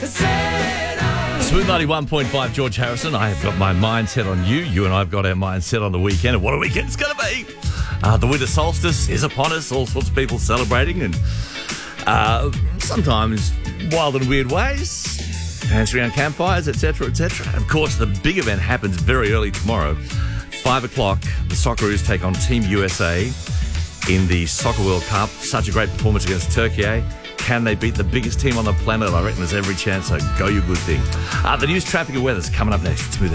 Smooth 91.5, George Harrison. I have got my mind set on you. You and I have got our mind set on the weekend. And what a weekend it's going to be. The winter solstice is upon us. All sorts of people celebrating and sometimes wild and weird ways. Dancing around campfires, etc., etc. Of course, the big event happens very early tomorrow. 5 o'clock, the Socceroos take on Team USA in the Soccer World Cup. Such a great performance against Turkey, eh? Can they beat the biggest team on the planet? I reckon there's every chance, so go your good thing. The news, traffic and weather's coming up next. Smooth